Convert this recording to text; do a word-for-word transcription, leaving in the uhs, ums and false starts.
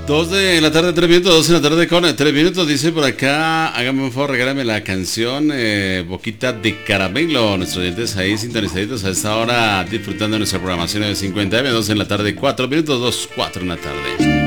Dos de la tarde, tres minutos, dos de la tarde con tres minutos, dice por acá, hágame un favor, regálame la canción eh, Boquita de Caramelo. Nuestros oyentes ahí sintonizaditos a esta hora disfrutando de nuestra programación de cincuenta M, dos en la tarde, cuatro minutos, dos, cuatro en la tarde.